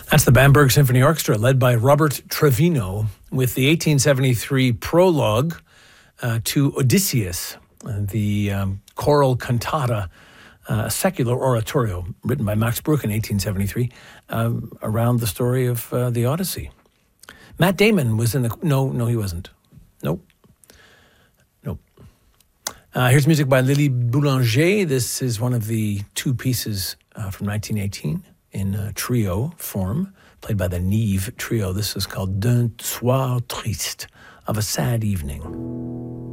That's the Bamberg Symphony Orchestra, led by Robert Trevino, with the 1873 prologue to Odysseus, the choral cantata, secular oratorio, written by Max Bruch in 1873, around the story of the Odyssey. Matt Damon was in the... No, he wasn't. Nope. Here's music by Lily Boulanger. This is one of the two pieces from 1918 in trio form, played by the Nive Trio. This is called D'un soir triste, of a sad evening.